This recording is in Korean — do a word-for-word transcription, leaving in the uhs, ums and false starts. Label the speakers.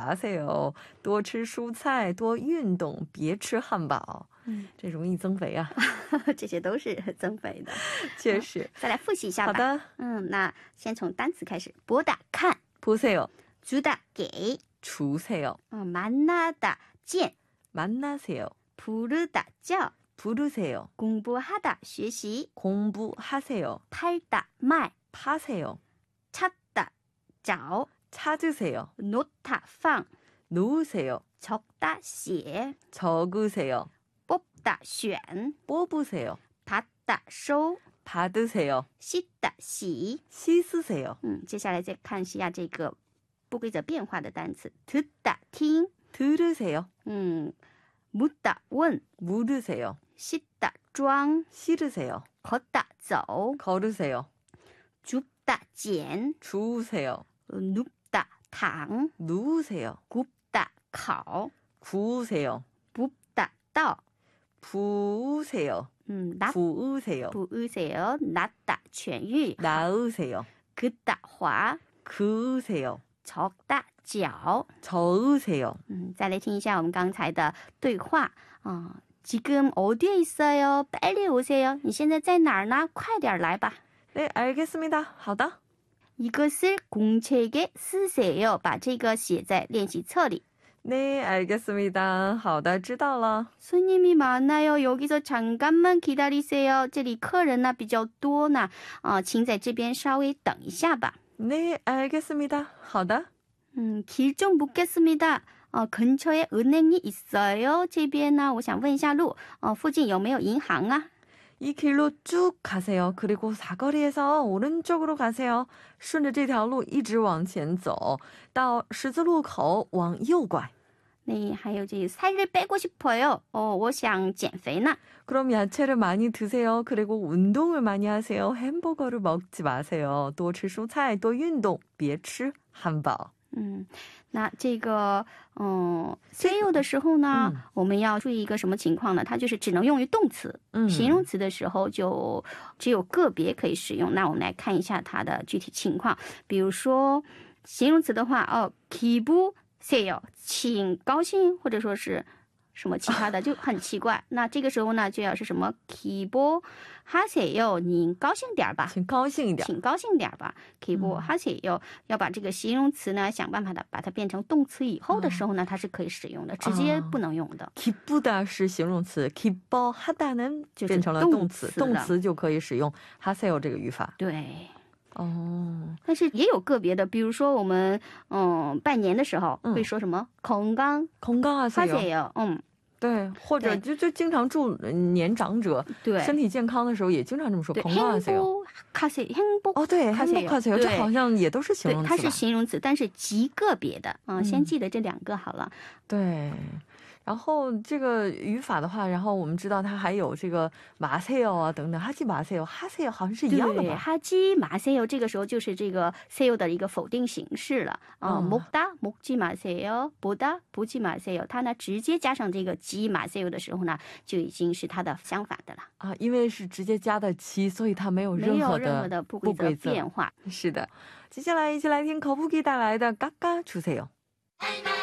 Speaker 1: 마세요. 多吃蔬菜多运动别吃汉堡。 这容易增肥啊。
Speaker 2: 这些都是增肥的。
Speaker 1: 确实。
Speaker 2: 再来复习一下吧。
Speaker 1: 好的。
Speaker 2: 嗯，那先从单词开始。 보다看
Speaker 1: 보세요.
Speaker 2: 주다给
Speaker 1: 주세요.
Speaker 2: 만나다见
Speaker 1: 만나세요.
Speaker 2: 부르다叫
Speaker 1: 부르세요.
Speaker 2: 공부하다学习
Speaker 1: 공부하세요.
Speaker 2: 팔다卖
Speaker 1: 파세요.
Speaker 2: 찾다 找
Speaker 1: 찾으세요.
Speaker 2: 놓다 放
Speaker 1: 놓으세요.
Speaker 2: 적다 写
Speaker 1: 적으세요.
Speaker 2: 뽑다 选
Speaker 1: 뽑으세요.
Speaker 2: 받다 收
Speaker 1: 받으세요.
Speaker 2: 씻다 洗
Speaker 1: 씻으세요.
Speaker 2: 嗯，接下来再看一下这个不规则变化的单词 듣다 听
Speaker 1: 들으세요.
Speaker 2: 음, 묻다 问
Speaker 1: 물으세요.
Speaker 2: 씻다 装
Speaker 1: 실으세요.
Speaker 2: 걷다 走
Speaker 1: 걸으세요.
Speaker 2: 줍다 捡
Speaker 1: 주우세요.
Speaker 2: 눕다 躺
Speaker 1: 누우세요.
Speaker 2: 굽다 烤
Speaker 1: 구우세요.
Speaker 2: 붓다 倒
Speaker 1: 부으세요.
Speaker 2: 음, 낫,
Speaker 1: 부으세요.
Speaker 2: 부으세요 낫다 痊愈
Speaker 1: 나으세요.
Speaker 2: 긋다 滑
Speaker 1: 그으세요.
Speaker 2: 적다 脚
Speaker 1: 저으세요.
Speaker 2: 음, 再来听一下我们刚才的对话 어, 지금 어디에 있어요? 빨리 오세요. 你现在在哪儿呢? 快点来吧.
Speaker 1: 네, 알겠습니다. 好的.
Speaker 2: 이것을 공책에 쓰세요. 把这个写在练习册里.
Speaker 1: 네, 알겠습니다. 好的,知道了.
Speaker 2: 손님이 많아요. 여기서 잠깐만 기다리세요. 这里客人呢比较多呢. 어, 请在这边稍微等一下吧.
Speaker 1: 네, 알겠습니다. 好的.
Speaker 2: 음, 길 좀 묻겠습니다. 어, 근처에 은행이 있어요. 这边呢我想问一下路. 어, 附近有没有银行啊?
Speaker 1: 이 길로 쭉 가세요. 그리고 사거리에서 오른쪽으로 가세요. 顺着这条路一直往前走到十字路口往右拐.
Speaker 2: 네, 还有这 살을 빼고 싶어요. 어, 我想减肥呢.
Speaker 1: 그럼 야채를 많이 드세요. 그리고 운동을 많이 하세요. 햄버거를 먹지 마세요. 多吃蔬菜多运动别吃汉堡.
Speaker 2: 음, 那这个嗯 say 的时候呢我们要注意一个什么情况呢它就是只能用于动词形容词的时候就只有个别可以使用那我们来看一下它的具体情况比如说形容词的话哦 기분 세요 请高兴或者说是什么其他的就很奇怪那这个时候呢就要是什么 기분 하세요 您高兴点吧
Speaker 1: 请高兴一点
Speaker 2: 请高兴点吧 기분 하세요 要把这个形容词呢想办法的把它变成动词以后的时候呢它是可以使用的直接不能用的
Speaker 1: 기쁘다是形容词 기뻐하다는 变成了动词动词就可以使用 하세요 这个语法
Speaker 2: 对
Speaker 1: 哦，
Speaker 2: 但是也有个别的比如说我们嗯拜年的时候会说什么 건강
Speaker 1: 건강하세요
Speaker 2: 嗯
Speaker 1: 对或者就就经常祝年长者对身体健康的时候也经常这么说 건강하세요
Speaker 2: 행복
Speaker 1: 哦对 행복하세요这好像也都是形容词
Speaker 2: 它是形容词但是极个别的嗯先记得这两个好了
Speaker 1: 对然后这个语法的话然后我们知道它还有这个 마세요 啊等等 하지 마세요 하세요 好像是一样的吧
Speaker 2: 하지 마세요 这个时候就是这个 세요 的一个否定形式了 먹다 먹지 마세요 보다 보지 마세요 它呢直接加上这个 지 마세요 的时候呢就已经是它的相反的了
Speaker 1: 啊因为是直接加的 지所以它没有任何的
Speaker 2: 不规则变化
Speaker 1: 是的接下来一起来听口腹机带来的嘎嘎주세요